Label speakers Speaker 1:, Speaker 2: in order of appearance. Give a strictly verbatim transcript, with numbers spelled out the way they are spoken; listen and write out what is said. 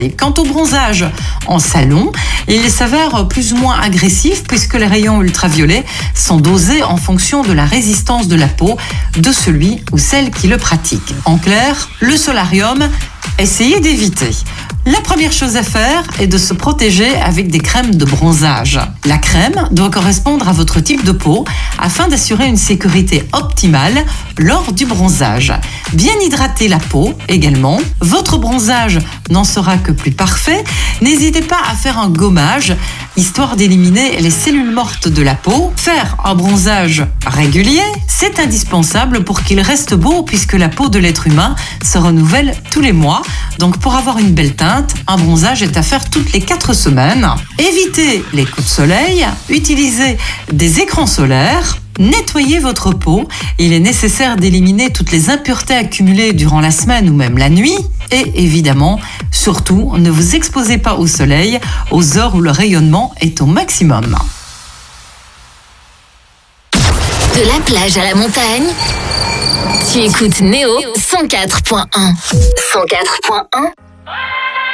Speaker 1: Et quant au bronzage en salon, il s'avère plus ou moins agressif puisque les rayons ultraviolets sont dosés en fonction de la résistance de la peau de celui ou celle qui le pratique. En clair, le solarium, essayez d'éviter. La première chose à faire est de se protéger avec des crèmes de bronzage. La crème doit correspondre à votre type de peau afin d'assurer une sécurité optimale lors du bronzage. Bien hydrater la peau également. Votre bronzage n'en sera que plus parfait. N'hésitez pas à faire un gommage histoire d'éliminer les cellules mortes de la peau. Faire un bronzage régulier, c'est indispensable pour qu'il reste beau puisque la peau de l'être humain se renouvelle tous les mois. Donc pour avoir une belle teinte, un bronzage est à faire toutes les quatre semaines. Évitez les coups de soleil, utilisez des écrans solaires. Nettoyez votre peau. Il est nécessaire d'éliminer toutes les impuretés accumulées durant la semaine ou même la nuit. Et évidemment, surtout, ne vous exposez pas au soleil aux heures où le rayonnement est au maximum.
Speaker 2: De la plage à la montagne, tu écoutes Néo cent quatre point un. cent quatre point un